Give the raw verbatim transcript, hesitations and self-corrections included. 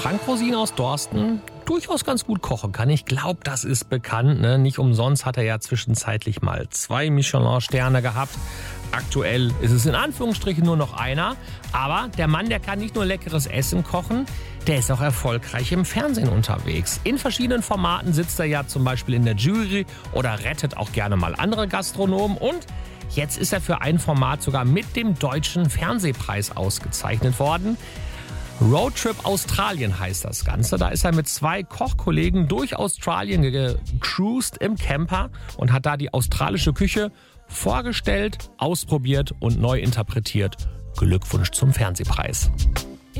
Frank Rosin aus Dorsten durchaus ganz gut kochen kann. Ich glaube, das ist bekannt. Ne? Nicht umsonst hat er ja zwischenzeitlich mal zwei Michelin-Sterne gehabt. Aktuell ist es in Anführungsstrichen nur noch einer. Aber der Mann, der kann nicht nur leckeres Essen kochen, der ist auch erfolgreich im Fernsehen unterwegs. In verschiedenen Formaten sitzt er ja zum Beispiel in der Jury oder rettet auch gerne mal andere Gastronomen. Und jetzt ist er für ein Format sogar mit dem Deutschen Fernsehpreis ausgezeichnet worden. Roadtrip Australien heißt das Ganze. Da ist er mit zwei Kochkollegen durch Australien gecruised im Camper und hat da die australische Küche vorgestellt, ausprobiert und neu interpretiert. Glückwunsch zum Fernsehpreis.